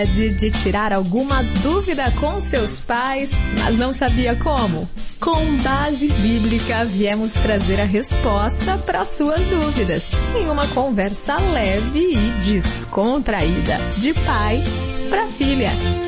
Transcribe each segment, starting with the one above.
De tirar alguma dúvida com seus pais, mas não sabia como? Com Base Bíblica, viemos trazer a resposta para suas dúvidas, em uma conversa leve e descontraída, de pai para filha.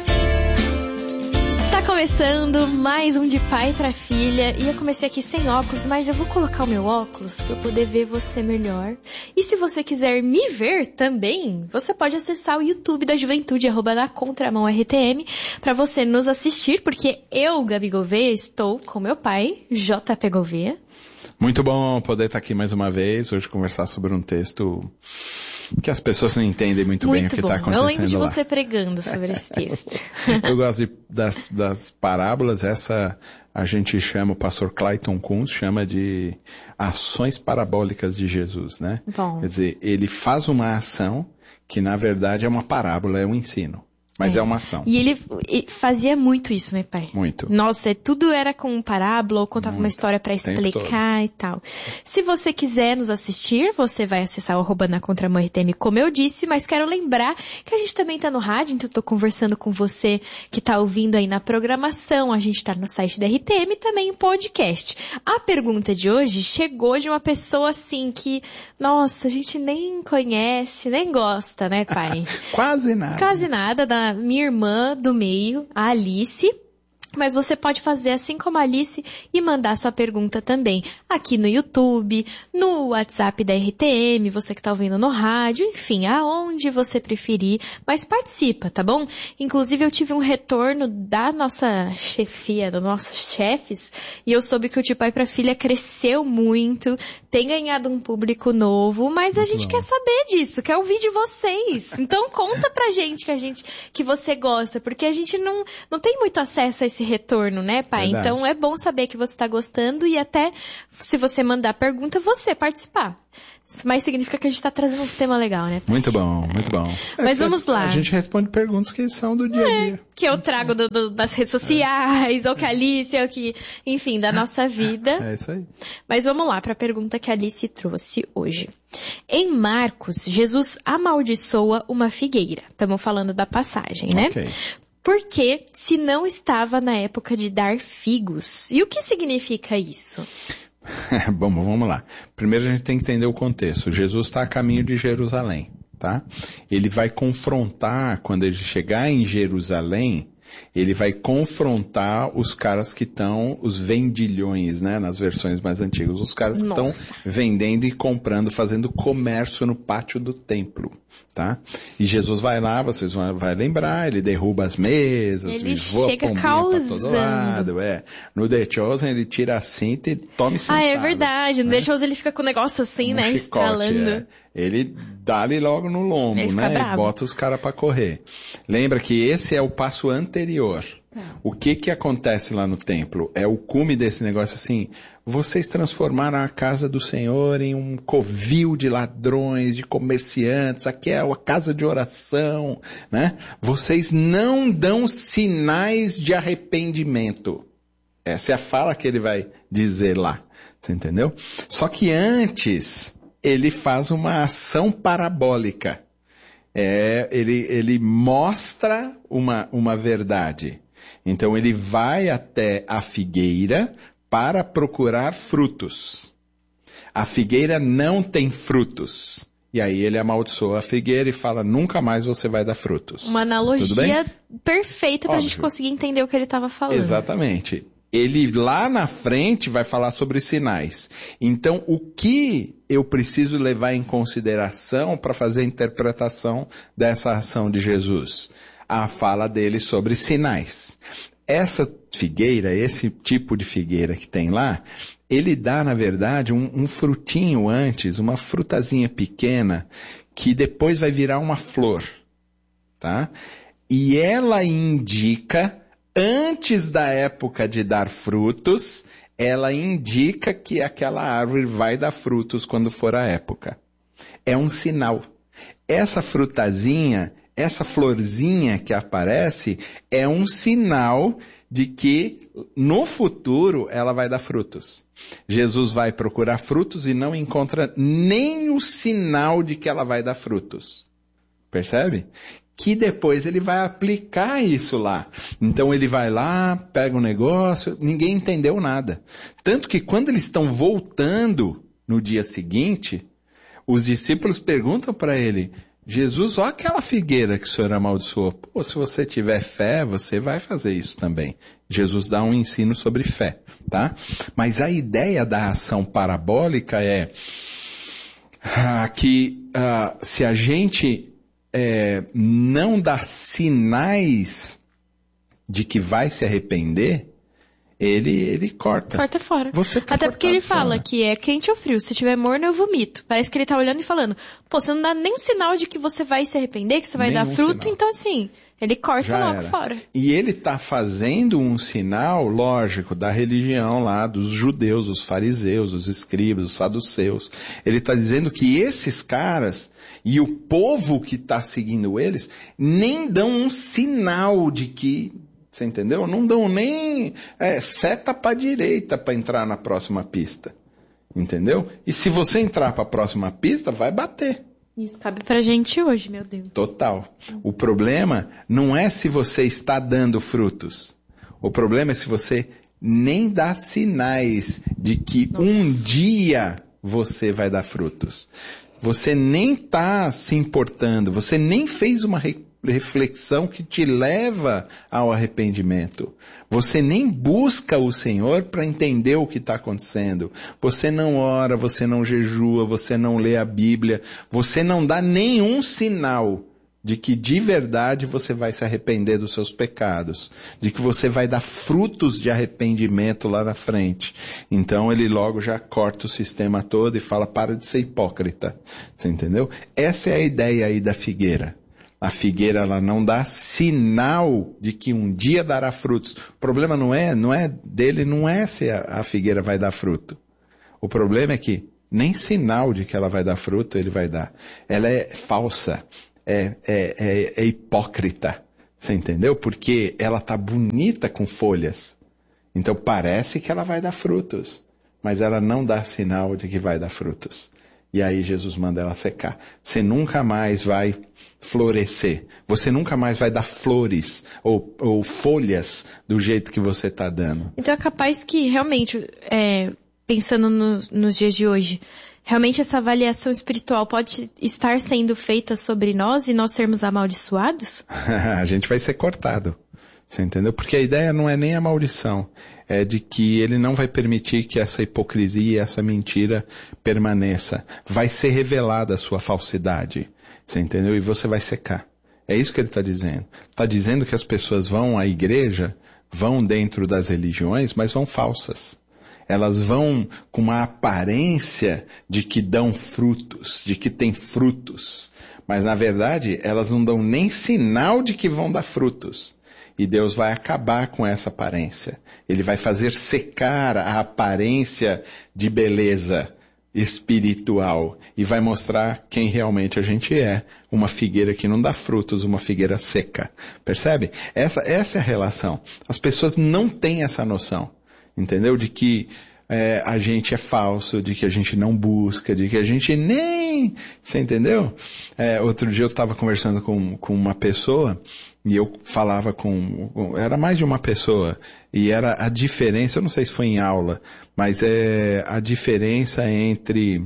Tá começando mais um de pai pra filha, e eu comecei aqui sem óculos, mas eu vou colocar o meu óculos pra eu poder ver você melhor. E se você quiser me ver também, você pode acessar o YouTube da Juventude, @nacontramãortm, pra você nos assistir, porque eu, Gabi Gouveia, estou com meu pai, JP Gouveia. Muito bom poder estar aqui mais uma vez, hoje conversar sobre um texto que as pessoas não entendem muito bem o que está acontecendo lá. Eu lembro de você pregando sobre esse texto. Eu gosto das parábolas, essa a gente chama, o pastor Clayton Kunz chama de ações parabólicas de Jesus, né? Bom. Quer dizer, ele faz uma ação que na verdade é uma parábola, é um ensino. Mas é uma ação. E ele fazia muito isso, né, pai? Muito. Nossa, tudo era com parábola ou contava uma história pra explicar e tal. Se você quiser nos assistir, você vai acessar o @nacontramãortm, como eu disse, mas quero lembrar que a gente também tá no rádio, então eu tô conversando com você que tá ouvindo aí na programação, a gente tá no site da RTM e também em podcast. A pergunta de hoje chegou de uma pessoa assim que, nossa, a gente nem conhece, nem gosta, né, pai? Quase nada. Quase nada, da minha irmã do meio, a Alice. Mas você pode fazer assim como a Alice e mandar sua pergunta também aqui no YouTube, no WhatsApp da RTM, você que tá ouvindo no rádio, enfim, aonde você preferir, mas participa, tá bom? Inclusive eu tive um retorno da nossa chefia, dos nossos chefes, e eu soube que o De Pai pra Filha cresceu muito, tem ganhado um público novo, mas a gente quer saber disso, quer ouvir de vocês. Então conta pra gente que você gosta, porque a gente não tem muito acesso a esse retorno, né, pai? Verdade. Então é bom saber que você está gostando e até se você mandar pergunta, você participar. Mas significa que a gente está trazendo um tema legal, né, pai? Muito bom, muito bom. Mas vamos lá. A gente responde perguntas que são do dia a dia. Que eu trago das redes sociais, ou que a Alice, ou que, enfim, da nossa vida. É isso aí. Mas vamos lá para a pergunta que a Alice trouxe hoje. Em Marcos, Jesus amaldiçoa uma figueira. Estamos falando da passagem, né? Ok. Porque se não estava na época de dar figos. E o que significa isso? Bom, vamos lá. Primeiro a gente tem que entender o contexto. Jesus está a caminho de Jerusalém, tá? Ele vai confrontar, quando ele chegar em Jerusalém, ele vai confrontar os caras que estão, os vendilhões, né, nas versões mais antigas. Os caras que estão vendendo e comprando, fazendo comércio no pátio do templo, tá? E Jesus vai lá, vocês vão lembrar, ele derruba as mesas, ele voa chega pra causando. todo lado, No The Chosen ele tira a cinta e tome sentado. Ah, é verdade. No né? The Chosen ele fica com o negócio assim, né, Chicote, estralando. Ele dá ali logo no lombo, Ele fica né? bravo. E bota os caras pra correr. Lembra que esse é o passo anterior. O que acontece lá no templo? É o cume desse negócio assim, vocês transformaram a casa do Senhor em um covil de ladrões, de comerciantes, aqui é a casa de oração, né? Vocês não dão sinais de arrependimento. Essa é a fala que ele vai dizer lá, você entendeu? Só que antes, ele faz uma ação parabólica. Ele mostra uma verdade. Então ele vai até a figueira para procurar frutos. A figueira não tem frutos. E aí ele amaldiçoa a figueira e fala, nunca mais você vai dar frutos. Uma analogia perfeita pra gente conseguir entender o que ele estava falando. Exatamente. Ele lá na frente vai falar sobre sinais. Então, o que eu preciso levar em consideração para fazer a interpretação dessa ação de Jesus? A fala dele sobre sinais. Essa figueira, esse tipo de figueira que tem lá, ele dá, na verdade, um frutinho antes, uma frutazinha pequena, que depois vai virar uma flor, tá? E ela indica, antes da época de dar frutos, ela indica que aquela árvore vai dar frutos quando for a época. É um sinal. Essa frutazinha, essa florzinha que aparece, é um sinal de que no futuro ela vai dar frutos. Jesus vai procurar frutos e não encontra nem o sinal de que ela vai dar frutos. Percebe? que depois ele vai aplicar isso lá. Então ele vai lá, pega um negócio, ninguém entendeu nada. Tanto que quando eles estão voltando no dia seguinte, os discípulos perguntam para ele, Jesus, olha aquela figueira que o Senhor amaldiçoou. Pô, se você tiver fé, você vai fazer isso também. Jesus dá um ensino sobre fé, tá? Mas a ideia da ação parabólica é que se a gente não dá sinais de que vai se arrepender, ele corta. Corta fora. Você tá Até porque ele fora. fala que é quente ou frio. Se tiver morno, eu vomito. Parece que ele tá olhando e falando, pô, você não dá nenhum sinal de que você vai se arrepender, que você vai dar fruto, então assim, ele corta Já logo era. fora. E ele tá fazendo um sinal, lógico, da religião lá, dos judeus, os fariseus, os escribas, os saduceus. Ele tá dizendo que esses caras e o povo que tá seguindo eles nem dão um sinal de que, você entendeu? Não dão nem seta para direita para entrar na próxima pista. Entendeu? E se você entrar para a próxima pista, vai bater. Isso cabe pra gente hoje, meu Deus. Total. O problema não é se você está dando frutos. O problema é se você nem dá sinais de que um dia você vai dar frutos. Você nem está se importando, você nem fez uma reflexão que te leva ao arrependimento. Você nem busca o Senhor para entender o que está acontecendo. Você não ora, você não jejua, você não lê a Bíblia, você não dá nenhum sinal de que de verdade você vai se arrepender dos seus pecados, de que você vai dar frutos de arrependimento lá na frente. Então ele logo já corta o sistema todo e fala, para de ser hipócrita. Você entendeu? Essa é a ideia aí da figueira. A figueira, ela não dá sinal de que um dia dará frutos. O problema não é dele, não é se a figueira vai dar fruto. O problema é que nem sinal de que ela vai dar fruto ele vai dar. Ela é falsa, é hipócrita. Você entendeu? Porque ela tá bonita com folhas. Então parece que ela vai dar frutos. Mas ela não dá sinal de que vai dar frutos. E aí Jesus manda ela secar. Você nunca mais vai florescer. Você nunca mais vai dar flores ou folhas do jeito que você está dando. Então é capaz que realmente, pensando nos dias de hoje, realmente essa avaliação espiritual pode estar sendo feita sobre nós e nós sermos amaldiçoados? A gente vai ser cortado. Você entendeu? Porque a ideia não é nem a maldição. É de que ele não vai permitir que essa hipocrisia e essa mentira permaneça. Vai ser revelada a sua falsidade. Você entendeu? E você vai secar. É isso que ele está dizendo. Está dizendo que as pessoas vão à igreja, vão dentro das religiões, mas vão falsas. Elas vão com uma aparência de que dão frutos, de que tem frutos. Mas na verdade, elas não dão nem sinal de que vão dar frutos. E Deus vai acabar com essa aparência. Ele vai fazer secar a aparência de beleza espiritual e vai mostrar quem realmente a gente é. Uma figueira que não dá frutos, uma figueira seca. Percebe? Essa é a relação. As pessoas não têm essa noção, entendeu? De que a gente é falso, de que a gente não busca, de que a gente nem... Você entendeu? Outro dia eu estava conversando com uma pessoa e eu falava era mais de uma pessoa, e era a diferença, eu não sei se foi em aula, mas a diferença entre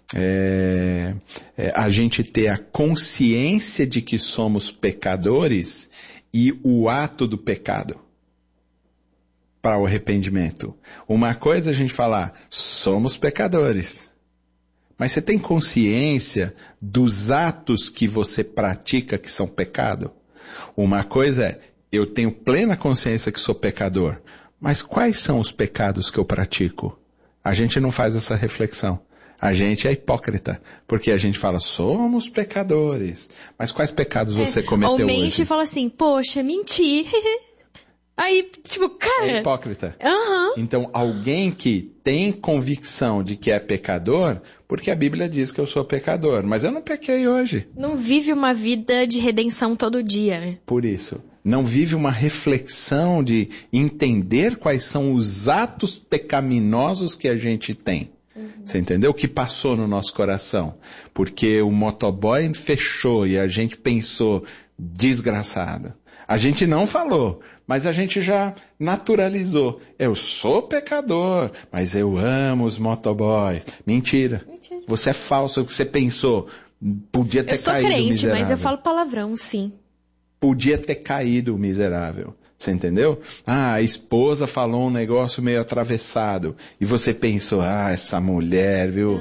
a gente ter a consciência de que somos pecadores e o ato do pecado para o arrependimento. Uma coisa é a gente falar, somos pecadores. Mas você tem consciência dos atos que você pratica que são pecado? Uma coisa é, eu tenho plena consciência que sou pecador, mas quais são os pecados que eu pratico? A gente não faz essa reflexão. A gente é hipócrita, porque a gente fala, somos pecadores. Mas quais pecados você cometeu hoje? Ou mente e fala assim, poxa, menti. Aí, tipo, cara... É hipócrita. Uhum. Então, alguém que tem convicção de que é pecador, porque a Bíblia diz que eu sou pecador, mas eu não pequei hoje. Não vive uma vida de redenção todo dia, né? Por isso. Não vive uma reflexão de entender quais são os atos pecaminosos que a gente tem. Você entendeu? O que passou no nosso coração. Porque o motoboy fechou e a gente pensou, desgraçado. A gente não falou, mas a gente já naturalizou. Eu sou pecador, mas eu amo os motoboys. Mentira. Você é falso, o que você pensou. Podia ter caído, crente, miserável. mas eu falo palavrão, sim. Podia ter caído o miserável. Você entendeu? A esposa falou um negócio meio atravessado. E você pensou, essa mulher, viu?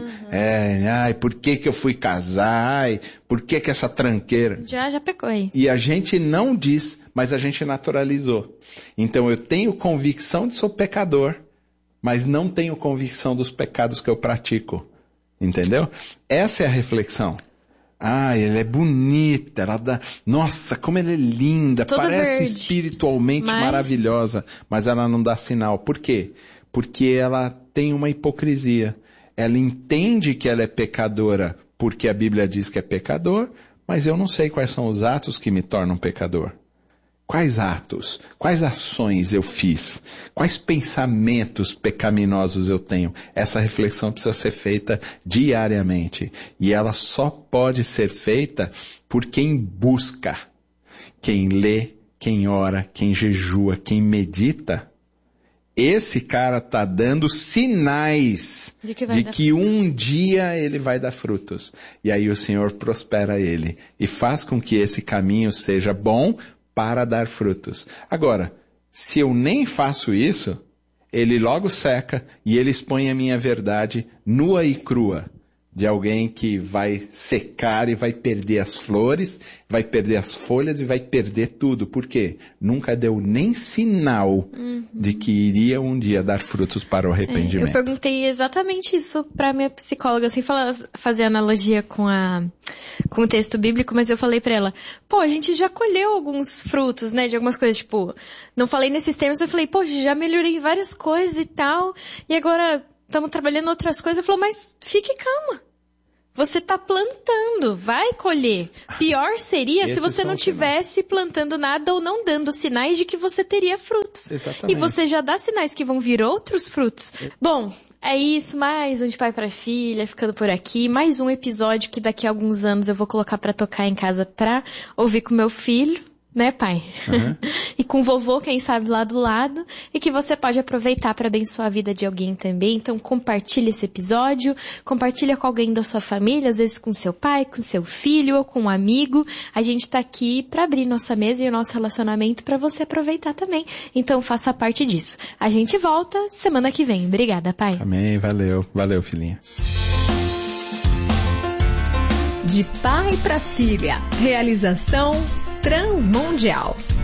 Por que eu fui casar? Por que essa tranqueira? Já pecou aí. E a gente não diz, mas a gente naturalizou. Então eu tenho convicção de sou pecador, mas não tenho convicção dos pecados que eu pratico. Entendeu? Essa é a reflexão. Ela é bonita, ela dá... Nossa, como ela é linda, toda parece verde, espiritualmente maravilhosa, mas ela não dá sinal. Por quê? Porque ela tem uma hipocrisia. Ela entende que ela é pecadora porque a Bíblia diz que é pecador, mas eu não sei quais são os atos que me tornam pecador. Quais atos, quais ações eu fiz? Quais pensamentos pecaminosos eu tenho? Essa reflexão precisa ser feita diariamente. E ela só pode ser feita por quem busca. Quem lê, quem ora, quem jejua, quem medita. Esse cara está dando sinais de que um dia ele vai dar frutos. E aí o Senhor prospera ele e faz com que esse caminho seja bom para dar frutos. Agora, se eu nem faço isso, ele logo seca e ele expõe a minha verdade nua e crua, de alguém que vai secar e vai perder as flores, vai perder as folhas e vai perder tudo. Por quê? Nunca deu nem sinal de que iria um dia dar frutos para o arrependimento. Eu perguntei exatamente isso para minha psicóloga, sem fazer analogia com o texto bíblico, mas eu falei para ela, a gente já colheu alguns frutos, né, de algumas coisas, não falei nesses termos, eu falei, já melhorei várias coisas e tal, e agora estamos trabalhando outras coisas. Ela falou, mas fique calma. Você está plantando, vai colher. Pior seria se você não tivesse plantando nada ou não dando sinais de que você teria frutos. Exatamente. E você já dá sinais que vão vir outros frutos. Bom, é isso, mais um de pai para filha, ficando por aqui. Mais um episódio que daqui a alguns anos eu vou colocar para tocar em casa para ouvir com meu filho. Né, pai? Uhum. E com o vovô, quem sabe, lá do lado. E que você pode aproveitar para abençoar a vida de alguém também. Então, compartilhe esse episódio. Compartilha com alguém da sua família, às vezes com seu pai, com seu filho ou com um amigo. A gente tá aqui para abrir nossa mesa e o nosso relacionamento para você aproveitar também. Então, faça parte disso. A gente volta semana que vem. Obrigada, pai. Amém. Valeu. Valeu, filhinha. De pai para filha. Realização Transmundial.